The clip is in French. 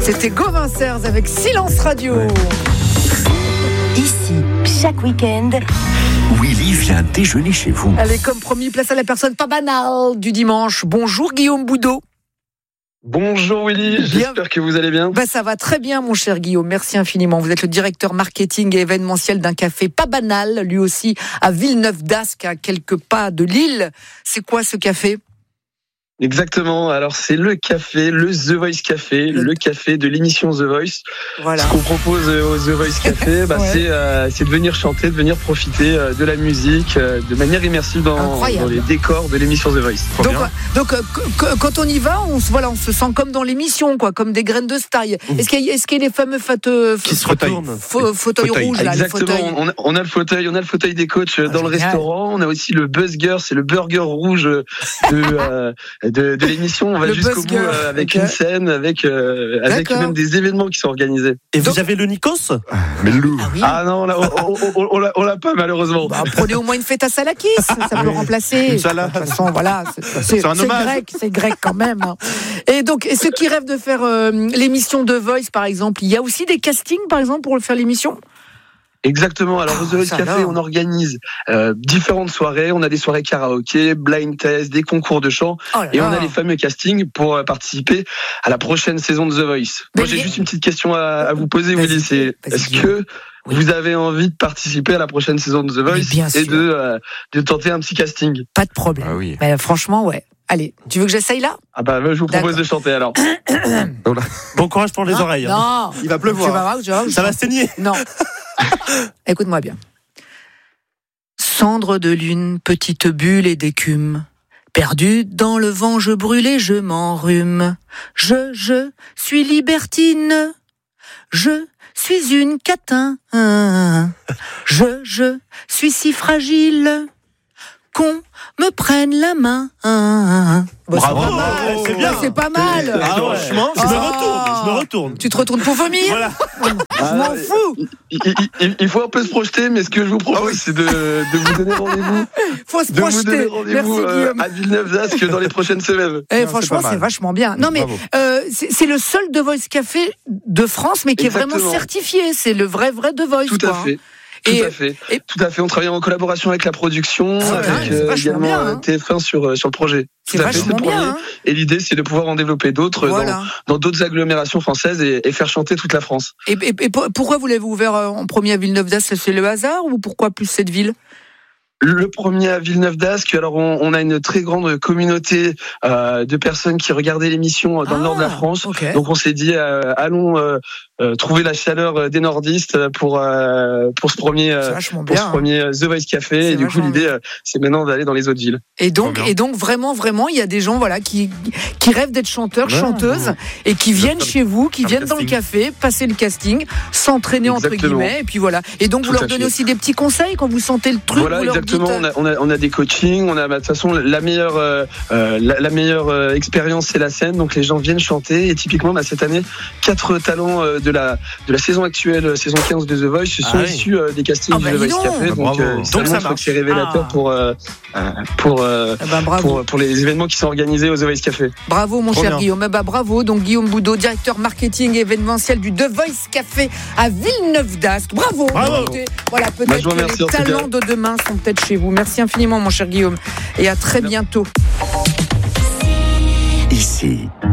C'était Gauvin Serres avec Silence Radio. Ici, chaque week-end, Willy vient déjeuner chez vous. Allez, comme promis, place à la personne pas banale du dimanche. Bonjour Guillaume Boudot. Bonjour Willy, j'espère que vous allez bien. Ça va très bien mon cher Guillaume, merci infiniment. Vous êtes le directeur marketing et événementiel d'un café pas banal, lui aussi à Villeneuve-d'Ascq, à quelques pas de Lille. C'est quoi ce café ? Exactement, alors c'est le café, le The Voice Café, le café de l'émission The Voice. Voilà. Ce qu'on propose au The Voice Café, c'est de venir chanter, de venir profiter de la musique de manière immersive dans les décors de l'émission The Voice. Donc quand on y va, on se sent comme dans l'émission, quoi, comme des graines de star. Est-ce qu'il y a les fameux qui se retournent, fauteuils rouges là? Exactement, on a le fauteuil des coachs dans le restaurant. On a aussi le Buzzger, c'est le burger rouge de l'émission. On va jusqu'au bout avec une scène, avec même des événements qui sont organisés. Et vous avez le Nikos ? Mais le loup. Ah non, on l'a pas malheureusement. Prenez au moins une feta salakis, ça peut remplacer. Une salade. De toute façon, voilà, c'est grec quand même. Et donc, ceux qui rêvent de faire l'émission de Voice, par exemple, il y a aussi des castings, par exemple, pour faire l'émission ? Exactement. Alors, au The Voice Café, on organise différentes soirées. On a des soirées karaoké, blind test, des concours de chant. Et on a les fameux castings pour participer à la prochaine saison de The Voice. Moi, j'ai juste une petite question à vous poser, Willy. Est-ce que vous avez envie de participer à la prochaine saison de The Voice et de tenter un petit casting ? Pas de problème. Ah oui. Franchement, ouais. Allez, tu veux que j'essaye là ? Je vous propose de chanter alors. Bon courage pour les oreilles. Non, il va pleuvoir. Ça va saigner. Non. Écoute-moi bien. Cendre de lune, petite bulle et d'écume. Perdue dans le vent, je brûle et je m'enrhume. Je suis libertine. Je suis une catin. Je suis si fragile qu'on me prenne la main. Bravo, c'est bien. C'est pas mal. Franchement, je me retourne. Tu te retournes pour vomir ? Voilà. Je m'en fous. Il faut un peu se projeter, mais ce que je vous propose, c'est de vous donner rendez-vous. Faut se projeter. Merci Guillaume. À Villeneuve-d'Ascq dans les prochaines semaines. Franchement, c'est vachement bien. Non mais c'est le seul The Voice Café de France, mais qui est vraiment certifié. C'est le vrai The Voice. Tout à fait. Tout à fait. On travaille en collaboration avec la production, avec également TF1 sur le projet. C'est vachement bien. Et l'idée, c'est de pouvoir en développer d'autres dans d'autres agglomérations françaises et faire chanter toute la France. Et pourquoi vous l'avez ouvert en premier à Villeneuve-d'Ascq ? C'est le hasard ou pourquoi plus cette ville ? Le premier à Villeneuve-d'Ascq. Alors, on a une très grande communauté de personnes qui regardaient l'émission dans le nord de la France. Okay. Donc, on s'est dit, allons trouver la chaleur des nordistes pour ce premier The Voice Café. Et du coup, l'idée, c'est maintenant d'aller dans les autres villes. Et donc, vraiment, il y a des gens, qui rêvent d'être chanteurs, chanteuses, et qui viennent chez vous, qui viennent dans le café, passer le casting, s'entraîner entre guillemets, et puis voilà. Et donc, vous leur donnez aussi des petits conseils quand vous sentez le truc. Voilà, exactement. On a des coachings. On a de toute façon la meilleure expérience, c'est la scène. Donc, les gens viennent chanter. Et typiquement, cette année, 4 talents de la saison actuelle, saison 15 de The Voice, se sont issus des castings du The Voice Café. Donc ça montre que c'est révélateur pour les événements qui sont organisés au The Voice Café. Bravo mon cher Guillaume. Bravo. Donc Guillaume Boudot, directeur marketing et événementiel du The Voice Café à Villeneuve-d'Ascq. Bravo. Voilà, peut-être que les talents de demain sont peut-être chez vous. Merci infiniment mon cher Guillaume et à très bientôt. Ici,